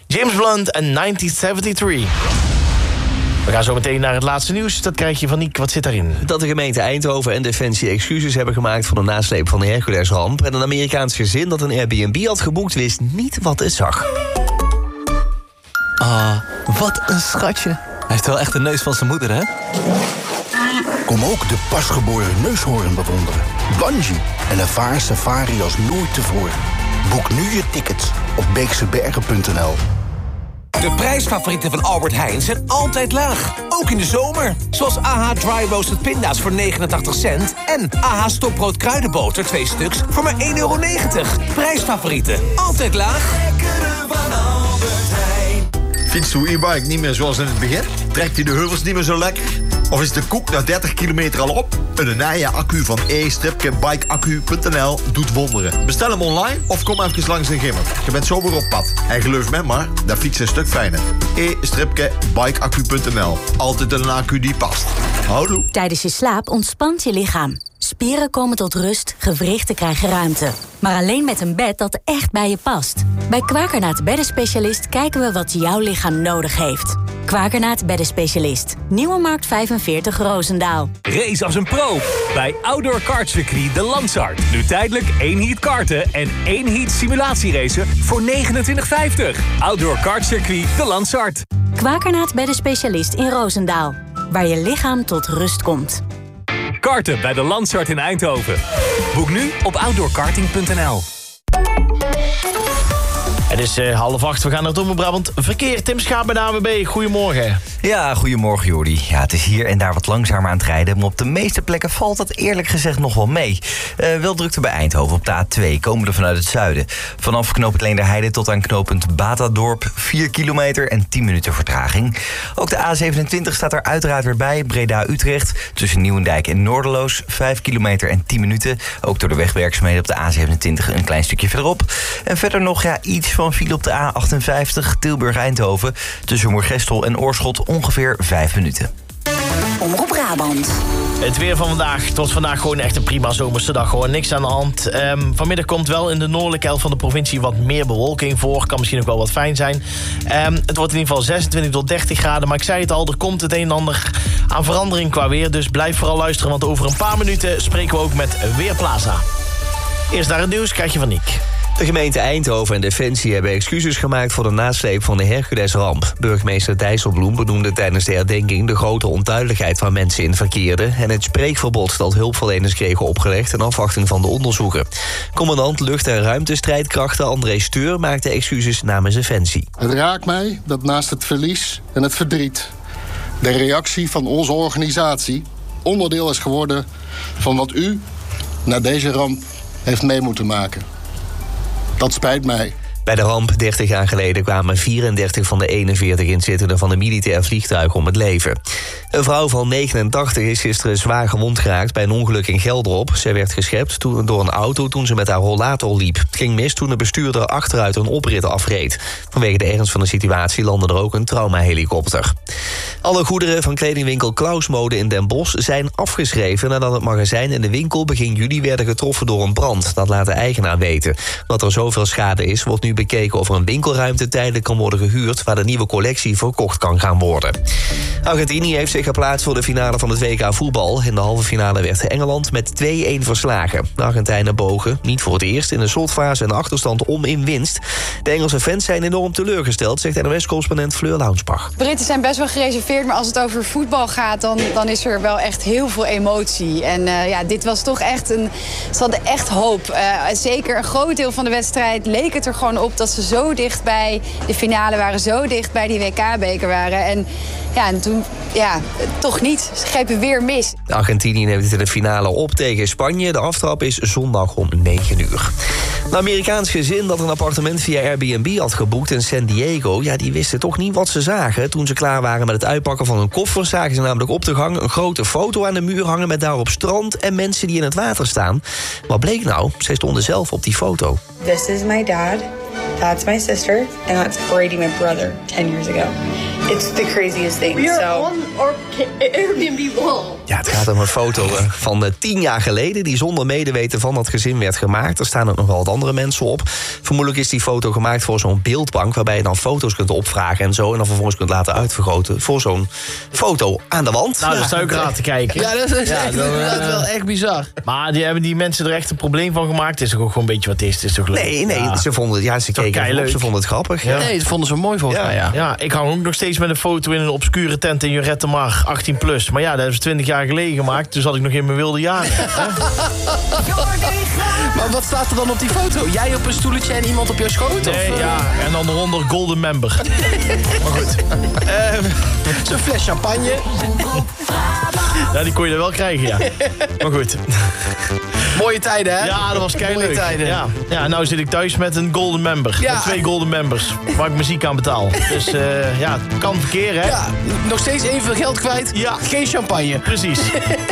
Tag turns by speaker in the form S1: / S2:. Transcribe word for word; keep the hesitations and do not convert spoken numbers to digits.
S1: James Blunt en negentien zevenenzeventig. We gaan zo meteen naar het laatste nieuws. Dat krijg je van Niek. Wat zit daarin?
S2: Dat de gemeente Eindhoven en Defensie excuses hebben gemaakt voor de nasleep van de Herculesramp. En een Amerikaans gezin dat een Airbnb had geboekt wist niet wat het zag.
S3: Ah, wat een schatje. Hij heeft wel echt de neus van zijn moeder, hè?
S4: Kom ook de pasgeboren neushoorn bewonderen. Bungee en ervaar safari als nooit tevoren. Boek nu je tickets op beeksebergen punt n l.
S5: De prijsfavorieten van Albert Heijn zijn altijd laag. Ook in de zomer. Zoals A H Dry Roasted Pinda's voor negenentachtig cent... en A H Stokbrood Kruidenboter, twee stuks, voor maar één euro negentig. Prijsfavorieten. Altijd laag.
S6: Fietst uw e-bike niet meer zoals in het begin? Trekt hij de heuvels niet meer zo lekker? Of is de koek na dertig kilometer al op? Een nieuwe accu van e bike accu punt n l doet wonderen. Bestel hem online of kom even langs de Gimmer. Je bent zo weer op pad. En geloof me maar, dat fietsen een stuk fijner. e bike accu punt n l. Altijd een accu die past. Houdoe.
S7: Tijdens je slaap ontspant je lichaam. Spieren komen tot rust, gewrichten krijgen ruimte. Maar alleen met een bed dat echt bij je past. Bij Quakernaat Beddenspecialist kijken we wat jouw lichaam nodig heeft. Quakernaat Beddenspecialist. Nieuwe Markt vijfenveertig Roosendaal.
S8: Race als een pro bij Outdoor Kartcircuit de Lansart. Nu tijdelijk één heat karten en één heat simulatieracen voor negenentwintig vijftig. Outdoor Kartcircuit de Lansart.
S7: Quakernaat Beddenspecialist in Roosendaal. Waar je lichaam tot rust komt.
S8: Karten bij de Lansart in Eindhoven. Boek nu op outdoor karting punt n l.
S1: Het is uh, half acht, we gaan naar het Omroep-Brabant Verkeer. Tim Schaap bij de A N W B, goedemorgen.
S2: Ja, goedemorgen Jordi. Ja, het is hier en daar wat langzamer aan het rijden... maar op de meeste plekken valt dat eerlijk gezegd nog wel mee. Uh, wel drukte bij Eindhoven op de A twee, komende vanuit het zuiden. Vanaf knooppunt Leenderheide tot aan knooppunt Batadorp... vier kilometer en tien minuten vertraging. Ook de A zevenentwintig staat er uiteraard weer bij, Breda-Utrecht... tussen Nieuwendijk en Noorderloos, vijf kilometer en tien minuten. Ook door de wegwerkzaamheden op de A zevenentwintig een klein stukje verderop. En verder nog ja, iets van file op de A achtenvijftig, Tilburg-Eindhoven... tussen Moergestel en Oorschot ongeveer vijf minuten.
S7: Omroep Brabant.
S1: Het weer van vandaag. Het wordt vandaag gewoon echt een prima zomerse dag. Gewoon niks aan de hand. Um, vanmiddag komt wel in de noordelijke helft van de provincie wat meer bewolking voor. Kan misschien ook wel wat fijn zijn. Um, het wordt in ieder geval zesentwintig tot dertig graden. Maar ik zei het al, er komt het een en ander aan verandering qua weer. Dus blijf vooral luisteren, want over een paar minuten spreken we ook met Weerplaza. Eerst naar het nieuws, krijg je van Niek.
S2: De gemeente Eindhoven en Defensie hebben excuses gemaakt voor de nasleep van de Herculesramp. Burgemeester Dijsselbloem benoemde tijdens de herdenking de grote onduidelijkheid waar mensen in verkeerden en het spreekverbod dat hulpverleners kregen opgelegd in afwachting van de onderzoeken. Commandant lucht- en ruimtestrijdkrachten André Steur maakte excuses namens Defensie.
S9: Het raakt mij dat naast het verlies en het verdriet de reactie van onze organisatie onderdeel is geworden van wat u na deze ramp heeft mee moeten maken. Dat spijt mij.
S2: Bij de ramp dertig jaar geleden kwamen vierendertig van de eenenveertig inzittenden van een militair vliegtuig om het leven. Een vrouw van negenentachtig is gisteren zwaar gewond geraakt bij een ongeluk in Gelderop. Zij werd geschept toen, door een auto toen ze met haar rollator liep. Het ging mis toen de bestuurder achteruit een oprit afreed. Vanwege de ernst van de situatie landde er ook een traumahelikopter. Alle goederen van kledingwinkel Klausmode in Den Bosch zijn afgeschreven nadat het magazijn en de winkel begin juli werden getroffen door een brand. Dat laat de eigenaar weten. Dat er zoveel schade is, wordt nu bekeken of er een winkelruimte tijdelijk kan worden gehuurd waar de nieuwe collectie verkocht kan gaan worden. Argentinië heeft zich geplaatst voor de finale van het W K voetbal. In de halve finale werd Engeland met twee-een verslagen. De Argentijnen bogen, niet voor het eerst, in de slotfase een achterstand om in winst. De Engelse fans zijn enorm teleurgesteld, zegt N O S-correspondent Fleur Launsbach.
S10: Britten zijn best wel gereserveerd, maar als het over voetbal gaat, dan, dan is er wel echt heel veel emotie. En uh, ja, dit was toch echt een... Ze hadden echt hoop. Uh, zeker een groot deel van de wedstrijd leek het er gewoon op dat ze zo dicht bij de finale waren, zo dicht bij die W K-beker waren. En ja, en toen, ja, toch niet. Ze grepen weer mis.
S2: Argentinië neemt het in de finale op tegen Spanje. De aftrap is zondag om negen uur. Een Amerikaans gezin dat een appartement via Airbnb had geboekt in San Diego, ja, die wisten toch niet wat ze zagen. Toen ze klaar waren met het uitpakken van hun koffer, zagen ze namelijk op de gang een grote foto aan de muur hangen met daarop strand en mensen die in het water staan. Wat bleek nou? Zij stonden zelf op die foto.
S11: This is my dad. That's my sister, and that's Brady, my brother, ten years ago. It's the craziest thing.
S10: We are
S11: so,
S10: on,
S12: or Airbnb wall.
S2: Ja, het gaat om een foto uh, van uh, tien jaar geleden... die zonder medeweten van dat gezin werd gemaakt. Er staan ook nog wel wat andere mensen op. Vermoedelijk is die foto gemaakt voor zo'n beeldbank... waarbij je dan foto's kunt opvragen en zo... en dan vervolgens kunt laten uitvergroten voor zo'n foto aan de wand.
S1: Nou, dat is ook raar te kijken.
S13: Ja, dat is
S1: Ja,
S13: echt,
S1: dan, uh,
S13: inderdaad wel echt bizar.
S1: Maar die hebben die mensen er echt een probleem van gemaakt. Het is toch ook gewoon een beetje wat het is. Het is toch leuk?
S2: Nee, nee,
S1: Ja.
S2: ze vonden het, ja, ze
S1: Toch
S2: keken erop,
S1: keileuk.
S2: ze vonden het grappig. Ja.
S13: Nee, dat vonden ze mooi volgens
S2: Ja.
S13: mij, ja.
S1: Ja, ik hang ook nog steeds met een foto in een obscure tent in Jorette Mar, achttien plus. Maar ja, dat hebben ze twintig jaar geleden gemaakt. Dus had ik nog in mijn wilde jaren. Hè?
S13: Maar wat staat er dan op die foto? Jij op een stoeltje en iemand op jouw schoot?
S1: Nee,
S13: of, uh,
S1: ja, en dan eronder golden member. Maar goed.
S13: Uh, Zo'n fles champagne.
S1: Ja, die kon je er wel krijgen, ja. Maar goed.
S13: Mooie tijden, hè?
S1: Ja, dat was
S13: Mooie
S1: keileuk.
S13: tijden.
S1: Ja. ja, nou zit ik thuis met een golden member.
S13: Ja.
S1: Met twee golden members. Waar ik muziek aan betaal. Dus uh, ja, het kan verkeer, hè?
S13: Ja, nog steeds evenveel geld kwijt.
S1: Ja.
S13: Geen champagne.
S1: Precies.